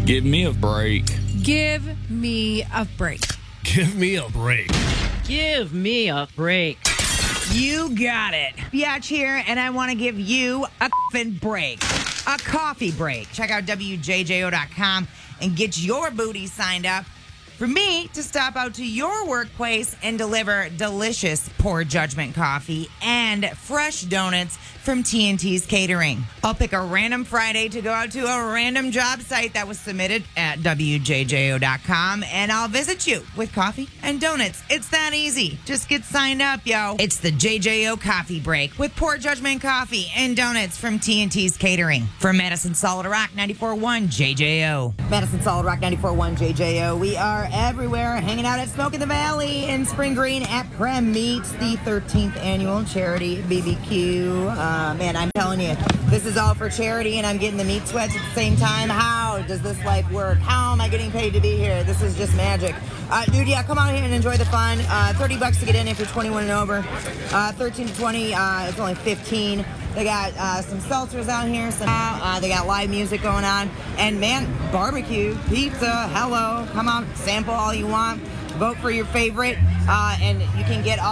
Give me a break. Give me a break. Give me a break. Give me a break. You got it. Biatch here, and I want to give you a f***ing break. A coffee break. Check out WJJO.com and get your booty signed up for me to stop out to your workplace and deliver delicious Poor Judgment coffee and fresh donuts from TNT's Catering. I'll pick a random Friday to go out to a random job site that was submitted at WJJO.com, and I'll visit you with coffee and donuts. It's that easy. Just get signed up, yo. It's the JJO Coffee Break with Poor Judgment coffee and donuts from TNT's Catering. From Madison Solid Rock 94.1 JJO. Madison Solid Rock 94.1 JJO. We are everywhere, hanging out at Smoke in the Valley in Spring Green at Prem Meats, the 13th annual charity BBQ. Man, I'm telling you, this is all for charity, and I'm getting the meat sweats at the same time. How does this life work? How am I getting paid to be here? This is just magic. Dude, yeah, come out here and enjoy the fun. $30 to get in if you're 21 and over. 13 to 20, it's only 15. They got some seltzers out here. They got live music going on. And, man, barbecue, pizza, hello. Come on, sample all you want. Vote for your favorite. And you can get all